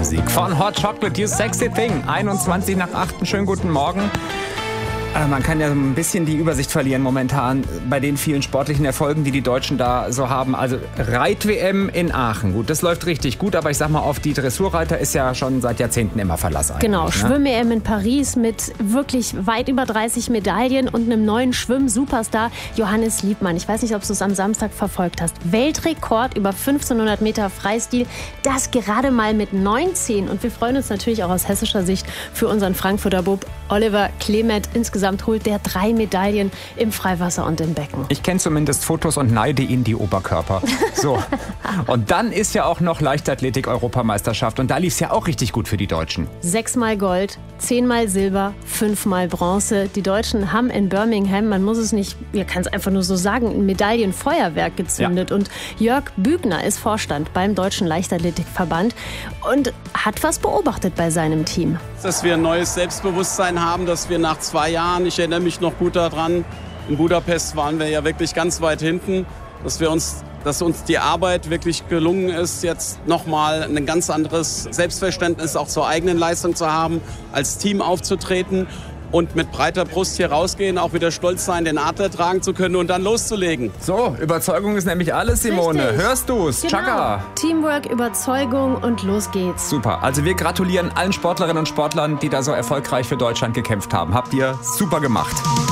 Musik von Hot Chocolate, You Sexy Thing. 21 nach 8. Schönen guten Morgen. Man kann ja ein bisschen die Übersicht verlieren momentan bei den vielen sportlichen Erfolgen, die die Deutschen da so haben. Also Reit-WM in Aachen, gut, das läuft richtig gut, aber ich sag mal, auf die Dressurreiter ist ja schon seit Jahrzehnten immer Verlass eigentlich. Genau, Schwimm-EM in Paris mit wirklich weit über 30 Medaillen und einem neuen Schwimm-Superstar, Johannes Liebmann. Ich weiß nicht, ob du es am Samstag verfolgt hast. Weltrekord über 1500 Meter Freistil, das gerade mal mit 19. Und wir freuen uns natürlich auch aus hessischer Sicht für unseren Frankfurter Bub Oliver Klemet. Insgesamt holt der 3 Medaillen im Freiwasser und im Becken. Ich kenne zumindest Fotos und neide ihnen die Oberkörper. So. Und dann ist ja auch noch Leichtathletik-Europameisterschaft und da lief es ja auch richtig gut für die Deutschen. 6-mal Gold, 10-mal Silber, 5-mal Bronze. Die Deutschen haben in Birmingham, man muss es nicht, man kann es einfach nur so sagen, ein Medaillenfeuerwerk gezündet. Ja. Und Jörg Bügner ist Vorstand beim Deutschen Leichtathletikverband und hat was beobachtet bei seinem Team. Dass wir ein neues Selbstbewusstsein haben, dass wir nach 2 Jahren, ich erinnere mich noch gut daran, in Budapest waren wir ja wirklich ganz weit hinten, dass uns die Arbeit wirklich gelungen ist, jetzt nochmal ein ganz anderes Selbstverständnis auch zur eigenen Leistung zu haben, als Team aufzutreten und mit breiter Brust hier rausgehen, auch wieder stolz sein, den Adler tragen zu können und dann loszulegen. So, Überzeugung ist nämlich alles, Simone. Richtig. Hörst du's? Genau. Chaka. Teamwork, Überzeugung und los geht's. Super. Also wir gratulieren allen Sportlerinnen und Sportlern, die da so erfolgreich für Deutschland gekämpft haben. Habt ihr super gemacht.